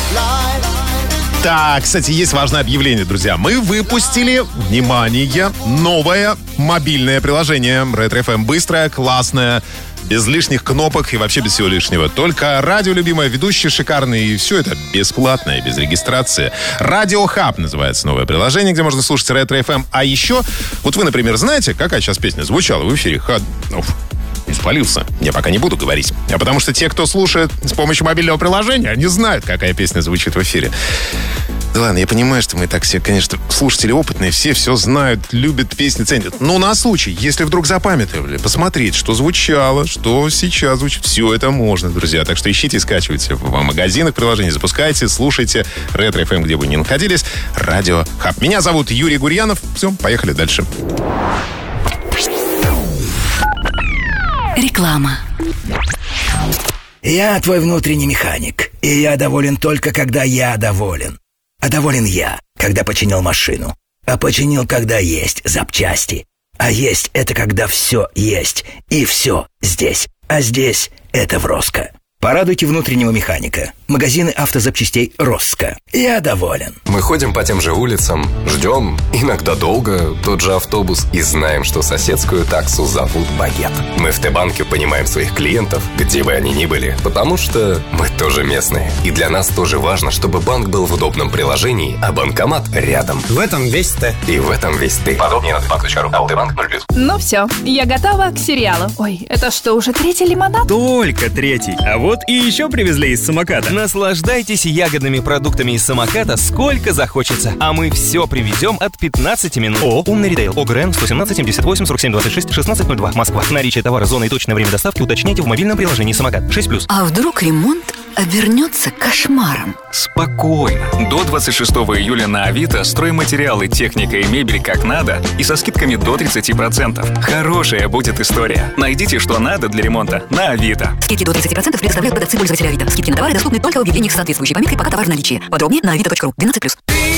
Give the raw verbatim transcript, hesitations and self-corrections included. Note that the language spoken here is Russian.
Так, кстати, есть важное объявление, друзья. Мы выпустили, внимание, новое мобильное приложение Ретро эф эм. Быстрое, классное, без лишних кнопок и вообще без всего лишнего. Только радио любимое, ведущий шикарный, и все это бесплатно и без регистрации. Радио Хаб называется новое приложение, где можно слушать Ретро эф эм. А еще, вот вы, например, знаете, какая сейчас песня звучала в эфире? Ха... Уф. Спалился. Я пока не буду говорить. А потому что те, кто слушает с помощью мобильного приложения, они знают, какая песня звучит в эфире. Да ладно, я понимаю, что мы так все, конечно, слушатели опытные, все все знают, любят песни, ценят. Но на случай, если вдруг запамятовали, посмотреть, что звучало, что сейчас звучит, все это можно, друзья. Так что ищите и скачивайте в магазинах приложений, запускайте, слушайте Ретро эф эм, где бы ни находились. Радио Хаб. Меня зовут Юрий Гурьянов. Все, поехали дальше. Реклама. Я твой внутренний механик, и я доволен только, когда я доволен. А доволен я, когда починил машину. А починил, когда есть запчасти. А есть — это когда все есть, и все здесь. А здесь — это в Роско. Порадуйте внутреннего механика. Магазины автозапчастей Роско. Я доволен. Мы ходим по тем же улицам, ждем, иногда долго, тот же автобус, и знаем, что соседскую таксу зовут Багет. Мы в Т-банке понимаем своих клиентов, где бы они ни были, потому что мы тоже местные. И для нас тоже важно, чтобы банк был в удобном приложении, а банкомат рядом. В этом весь Т. И в этом весь ты. Подробнее на т-банк точка ру. Алтыбанк ноль плюс. Ну все, я готова к сериалу. Ой, это что, уже третий лимонад? Только третий. А вот и еще привезли из самоката. Наслаждайтесь ягодными продуктами из самоката сколько захочется. А мы все привезем от пятнадцати минут. О, умный ритейл. ОГРН сто семнадцать семьдесят восемь сорок семь двадцать шесть шестнадцать ноль два. Москва. Наличие товара, зона и точное время доставки уточняйте в мобильном приложении «Самокат». шесть плюс. А вдруг ремонт обернется кошмаром? Спокойно. До двадцать шестого июля на Авито стройматериалы, техника и мебель как надо и со скидками до тридцати процентов. Хорошая будет история. Найдите, что надо для ремонта на Авито. Скидки до тридцати процентов предоставляют продавцы пользователя Авито. Скидки на товары доступны только в объявлениях с соответствующей пометкой «Пока товар в наличии». Подробнее на авито точка ру. двенадцать плюс.